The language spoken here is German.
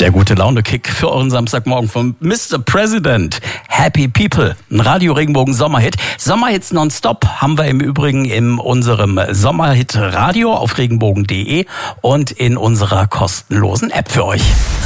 Der gute Laune-Kick für euren Samstagmorgen von Mr. President. Happy People, ein Radio-Regenbogen-Sommerhit. Sommerhits nonstop haben wir im Übrigen in unserem Sommerhit-Radio auf regenbogen.de und in unserer kostenlosen App für euch.